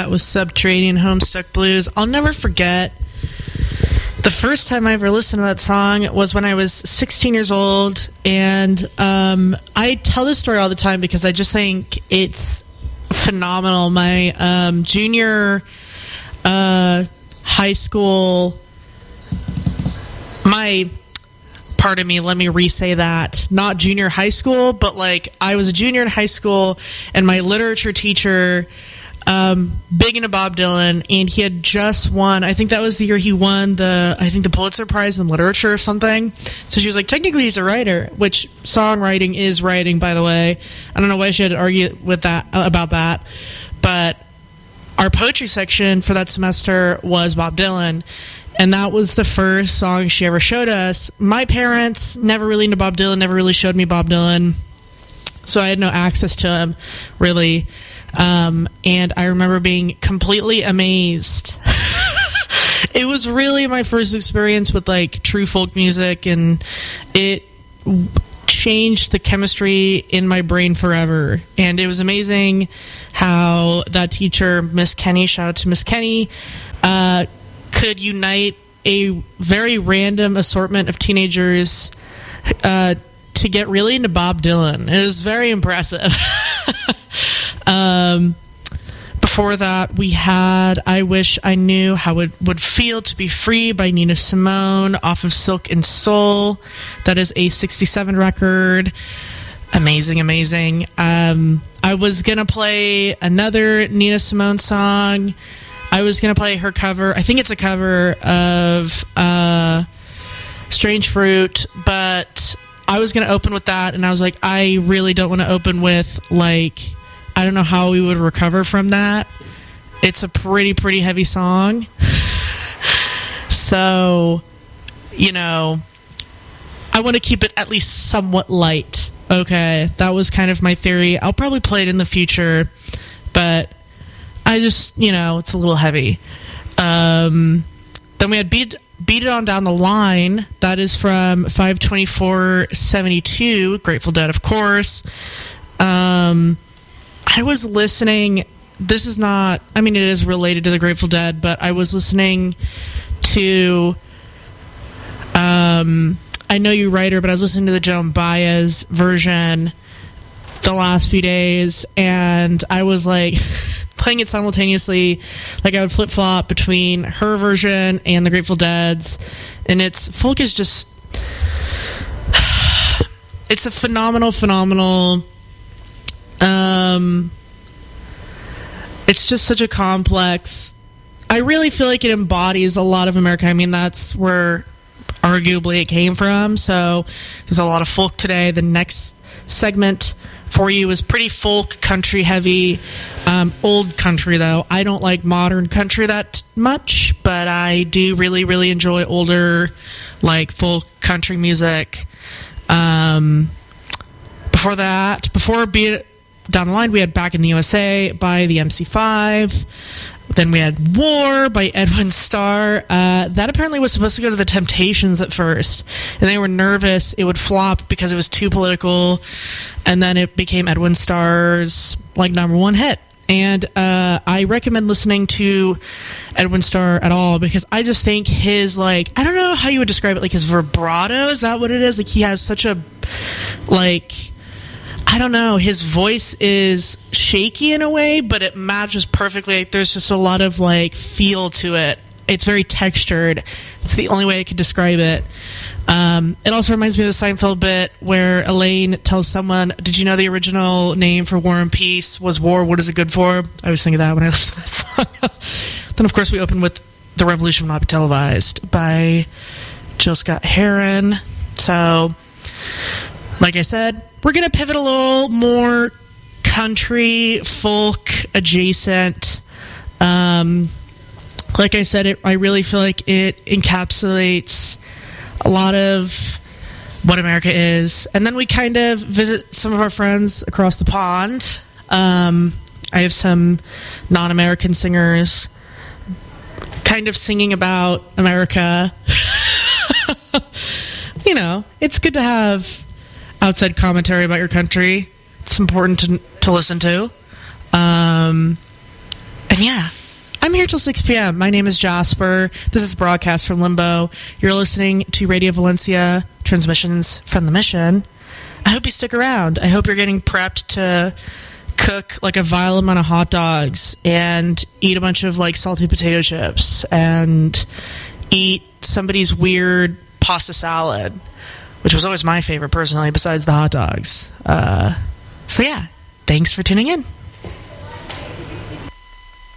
that was Subterranean Homestuck Blues. I'll never forget the first time I ever listened to that song was when I was 16 years old, and I tell this story all the time because I just think it's phenomenal. My junior high school, pardon me, let me re-say that. Not junior high school, but like I was a junior in high school, and my literature teacher, big into Bob Dylan, and he had just won, I think that was the year he won the Pulitzer Prize in Literature or something. So she was like, technically he's a writer, which songwriting is writing, by the way. I don't know why she had to argue with that about that, but our poetry section for that semester was Bob Dylan, and that was the first song she ever showed us. My parents never really into Bob Dylan, never really showed me Bob Dylan, so I had no access to him, really. And I remember being completely amazed. It was really my first experience with like true folk music, and it changed the chemistry in my brain forever. And it was amazing how that teacher, Miss Kenny, shout out to Miss Kenny, could unite a very random assortment of teenagers to get really into Bob Dylan. It was very impressive. Before that, we had I Wish I Knew How It Would Feel to Be Free by Nina Simone off of Silk and Soul. That is a 67 record. Amazing, amazing. I was going to play another Nina Simone song. I was going to play her cover. I think it's a cover of Strange Fruit, but I was going to open with that, and I was like, I really don't want to open with, like, I don't know how we would recover from that. It's a pretty heavy song. So, you know, I want to keep it at least somewhat light. Okay, that was kind of my theory. I'll probably play it in the future, but I just, you know, it's a little heavy. Then we had Beat It On Down the Line. That is from 52472, Grateful Dead, of course. I was listening, this is not, I mean, it is related to the Grateful Dead, but I was listening to, I Know You Writer, but I was listening to the Joan Baez version the last few days, and I was like playing it simultaneously. Like I would flip-flop between her version and the Grateful Dead's, and folk is just, it's a phenomenal it's just such a complex, I really feel like it embodies a lot of America. I mean, that's where arguably it came from. So there's a lot of folk today. The next segment for you is pretty folk, country heavy, old country though. I don't like modern country that much, but I do really enjoy older, like, folk country music. Before Beat It Down the Line, we had Back in the USA by the MC5. Then we had War by Edwin Starr. That apparently was supposed to go to the Temptations at first, and they were nervous it would flop because it was too political, and then it became Edwin Starr's like #1 hit. And I recommend listening to Edwin Starr at all, because I just think his, like, I don't know how you would describe it, like his vibrato, is that what it is? Like, he has such a, like, I don't know, his voice is shaky in a way, but it matches perfectly. Like, there's just a lot of, like, feel to it. It's very textured. It's the only way I could describe it. It also reminds me of the Seinfeld bit where Elaine tells someone, did you know the original name for War and Peace was War, What Is It Good For? I always think of that when I listen to that song. Then, of course, we open with The Revolution Will Not Be Televised by Jill Scott Heron. So, like I said, we're going to pivot a little more country, folk adjacent. Like I said, I really feel like it encapsulates a lot of what America is. And then we kind of visit some of our friends across the pond. I have some non-American singers kind of singing about America. You know, it's good to have outside commentary about your country. It's important to listen to. And yeah, I'm here till 6 p.m. My name is Jasper. This is Broadcast from Limbo. You're listening to Radio Valencia, transmissions from the mission. I hope you stick around. I hope you're getting prepped to cook like a vile amount of hot dogs and eat a bunch of like salty potato chips and eat somebody's weird pasta salad, which was always my favorite personally, besides the hot dogs. So yeah, thanks for tuning in.